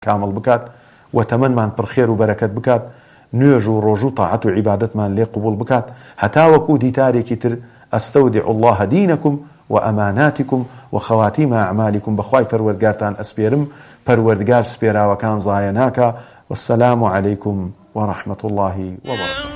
کامل بکات و تەمەنمان پڕخێر و بەرەکەت بکات، نوێژ و ڕۆژ و تاعەت و عیبادەتمان لێ قبول بکات، هەتا وەکو دیتارێکی تر ئەستەودع الله دینەکم وأماناتكم وخواتيم أعمالكم بخواي پروردگارتان أسبيرم پروردگار سبيراوكان زايناكا والسلام عليكم ورحمة الله وبركاته.